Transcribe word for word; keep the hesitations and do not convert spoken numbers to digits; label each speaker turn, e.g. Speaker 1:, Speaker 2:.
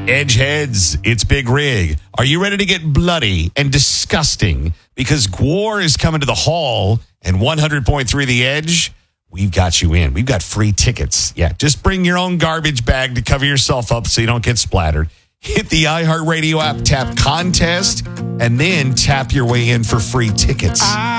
Speaker 1: Edgeheads, it's Big Rig. Are you ready to get bloody and disgusting? Because Gwar is coming to the Hall and one hundred point three The Edge, we've got you in. We've got free tickets. Yeah, just bring your own garbage bag to cover yourself up so you don't get splattered. Hit the iHeartRadio app, tap contest, and then tap your way in for free tickets.
Speaker 2: I